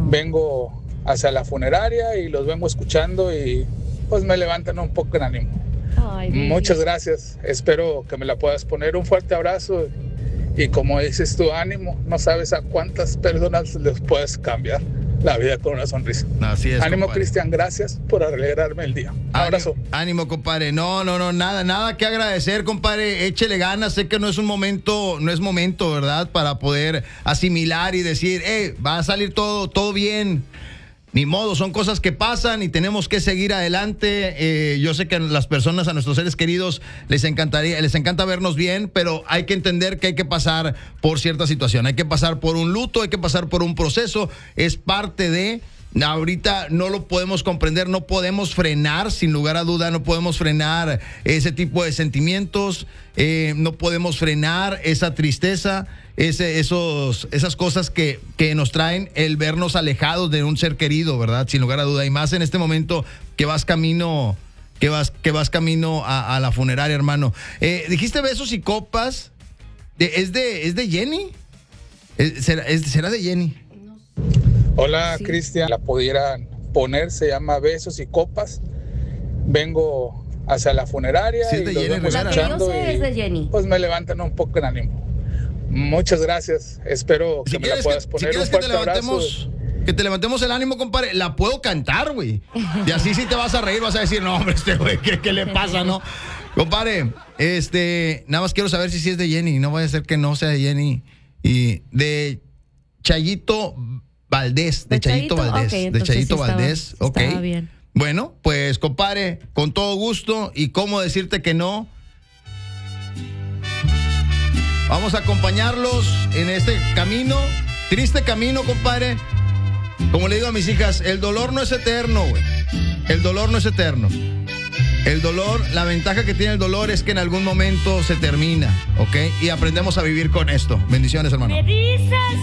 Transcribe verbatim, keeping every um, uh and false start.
vengo hacia la funeraria y los vengo escuchando y pues me levantan un poco en ánimo. Ay, muchas gracias, espero que me la puedas poner. Un fuerte abrazo y como dices tu ánimo, no sabes a cuántas personas les puedes cambiar la vida con una sonrisa. Así es, ánimo, compadre. Cristian, gracias por alegrarme el día. Un abrazo. Ánimo, ánimo, compadre. No, no, no, nada, nada que agradecer, compadre. Échele ganas. Sé que no es un momento, no es momento, ¿verdad? Para poder asimilar y decir, eh, va a salir todo, todo bien. Ni modo, son cosas que pasan y tenemos que seguir adelante. Eh, yo sé que a las personas, a nuestros seres queridos, les encantaría, les encanta vernos bien, pero hay que entender que hay que pasar por cierta situación. Hay que pasar por un luto, hay que pasar por un proceso. Es parte de... Ahorita no lo podemos comprender, no podemos frenar, sin lugar a duda, no podemos frenar ese tipo de sentimientos, eh, no podemos frenar esa tristeza, ese, esos, esas cosas que, que nos traen el vernos alejados de un ser querido, ¿verdad? Sin lugar a duda, y más en este momento que vas camino, que vas, que vas camino a, a la funeraria, hermano. Eh, dijiste besos y copas, ¿es de, es de Jenny? ¿Será, es, será de Jenny? Hola, Sí. Cristian, la pudieran poner, se llama Besos y Copas. Vengo hacia la funeraria Sí, es y de los Jenny vengo Rivera. La que yo escuchando sé y es de Jenny. pues me levantan un poco en ánimo. Muchas gracias, espero que Si me la quieres, puedas que, si poner. quieres Un que te fuerte abrazo. levantemos, que te levantemos el ánimo, compadre, la puedo cantar, güey. Y así sí te vas a reír, vas a decir, no, hombre, este güey, ¿qué, qué le pasa, no? Compadre, este, nada más quiero saber si sí es de Jenny, no vaya a ser que no sea de Jenny. Y de Chayito Valdés, de, ¿De Chayito, Chayito? Valdés, Ok, de entonces Chayito sí estaba- Valdés, ok. estaba bien. Bueno, pues, compadre, con todo gusto y cómo decirte que no. Vamos a acompañarlos en este camino, triste camino, compadre. Como le digo a mis hijas, el dolor no es eterno, güey. El dolor no es eterno. El dolor, la ventaja que tiene el dolor es que en algún momento se termina, ¿ok? Y aprendemos a vivir con esto. Bendiciones, hermano. Me dices